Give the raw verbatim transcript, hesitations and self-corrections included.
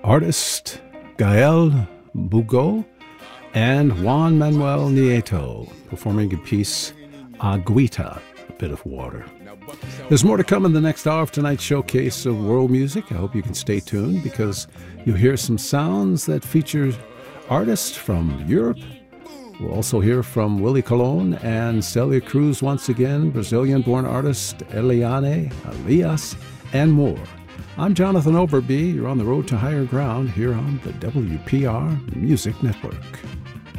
artist Gael Bugo and Juan Manuel Nieto performing a piece, Agüita, a bit of water. There's more to come in the next hour of tonight's showcase of world music. I hope you can stay tuned because you'll hear some sounds that feature artists from Europe. We'll also hear from Willie Colon and Celia Cruz once again, Brazilian-born artist Eliane Elias, and more. I'm Jonathan Overby. You're on the road to higher ground here on the W P R Music Network.